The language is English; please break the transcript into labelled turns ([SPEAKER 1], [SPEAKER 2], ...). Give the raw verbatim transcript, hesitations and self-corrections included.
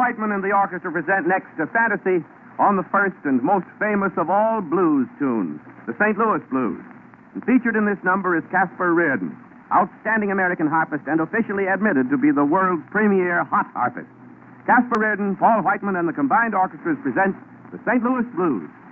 [SPEAKER 1] Whiteman and the orchestra present next a fantasy on the first and most famous of all blues tunes, the Saint Louis Blues. And featured in this number is Casper Reardon, outstanding American harpist and officially admitted to be the world's premier hot harpist. Casper Reardon, Paul Whiteman, and the combined orchestras present the Saint Louis Blues.